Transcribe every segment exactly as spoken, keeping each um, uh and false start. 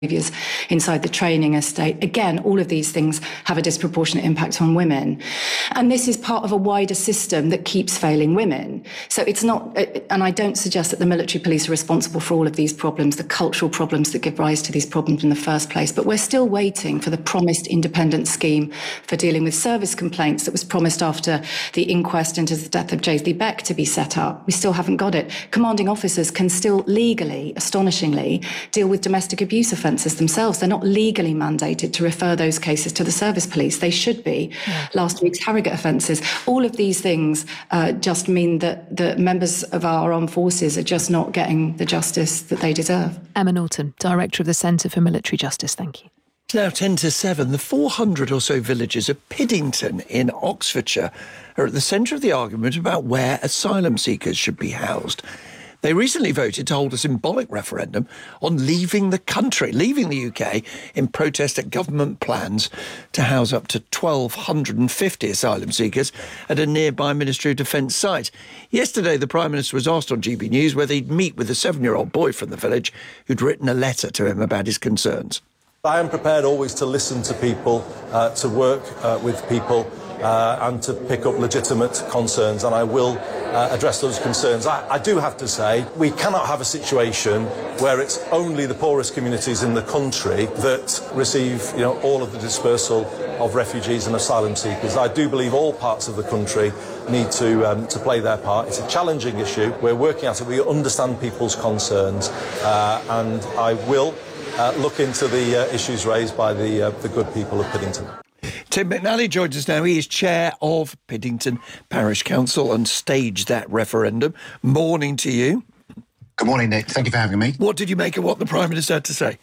behaviours inside the training estate. Again, all of these things have a disproportionate impact on women. And this is part of a wider system that keeps failing women. So it's not, and I don't suggest that the military police are responsible for all of these problems, the cultural problems that give rise to these problems in the first place. But we're still waiting for the promised independent scheme for dealing with service complaints that was promised after the inquest into the death of J D Beck to be set up. We still haven't got it. Commanding officers can still legally, astonishingly, deal with domestic abuse offences themselves. They're not legally mandated to refer those cases to the service police. They should be. Yeah. Last week's Harrogate offences. All of these things uh, just mean that the members of our armed forces are just not getting the justice that they deserve. Emma Norton, Director of the Centre for Military Justice. Thank you. It's now ten to seven. The four hundred or so villages of Piddington in Oxfordshire are at the centre of the argument about where asylum seekers should be housed. They recently voted to hold a symbolic referendum on leaving the country, leaving the U K, in protest at government plans to house up to twelve fifty asylum seekers at a nearby Ministry of Defence site. Yesterday, the Prime Minister was asked on G B News whether he'd meet with a seven-year-old boy from the village who'd written a letter to him about his concerns. I am prepared always to listen to people, uh, to work uh, with people, Uh, and to pick up legitimate concerns, and I will uh, address those concerns. I, I do have to say, we cannot have a situation where it's only the poorest communities in the country that receive, you know, all of the dispersal of refugees and asylum seekers. I do believe all parts of the country need to um, to play their part. It's a challenging issue. We're working at it. We understand people's concerns, uh, and I will uh, look into the uh, issues raised by the uh, the good people of Piddington. Tim McNally joins us now. He is chair of Piddington Parish Council and staged that referendum. Morning to you. Good morning, Nick. Thank you for having me. What did you make of what the Prime Minister had to say?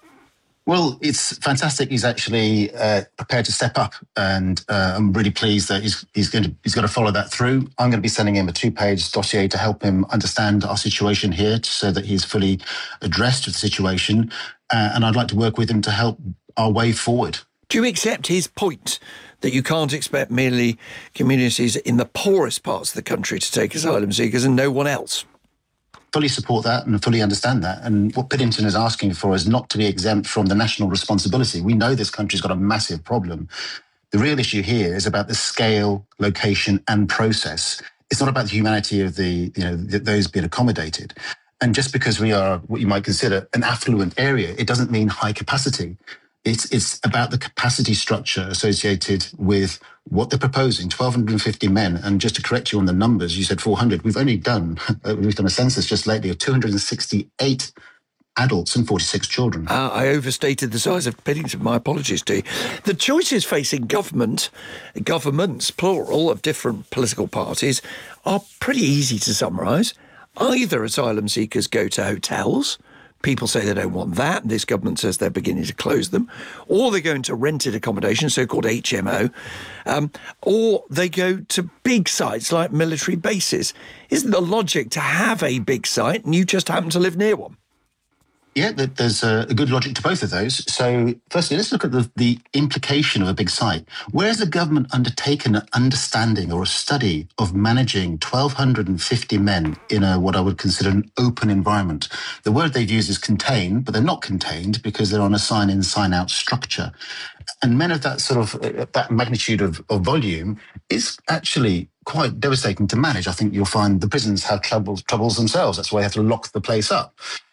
Well, it's fantastic. He's actually uh, prepared to step up, and uh, I'm really pleased that he's he's going to he's going to follow that through. I'm going to be sending him a two-page dossier to help him understand our situation here, so that he's fully addressed with the situation, uh, and I'd like to work with him to help our way forward. Do you accept his point that you can't expect merely communities in the poorest parts of the country to take asylum seekers and no one else? Fully support that and fully understand that. And what Piddington is asking for is not to be exempt from the national responsibility. We know this country's got a massive problem. The real issue here is about the scale, location and process. It's not about the humanity of the, you know, th- those being accommodated. And just because we are what you might consider an affluent area, it doesn't mean high capacity. It's it's about the capacity structure associated with what they're proposing, twelve fifty men. And just to correct you on the numbers, you said four hundred. We've only done, we've done a census just lately of two hundred sixty-eight adults and forty-six children. Uh, I overstated the size of Piddington. My apologies to you. The choices facing government, governments, plural, of different political parties are pretty easy to summarise. Either asylum seekers go to hotels. People say they don't want that. This government says they're beginning to close them. Or they go into rented accommodation, so-called H M O. Um, or they go to big sites like military bases. Isn't the logic to have a big site and you just happen to live near one? Yeah, there's a good logic to both of those. So firstly, let's look at the, the implication of a big site. Where has the government undertaken an understanding or a study of managing twelve fifty men in a what I would consider an open environment? The word they've used is contained, but they're not contained because they're on a sign-in, sign-out structure. And men of that sort of, uh, that magnitude of, of volume is actually quite devastating to manage. I think you'll find the prisons have troubles, troubles themselves. That's why they have to lock the place up.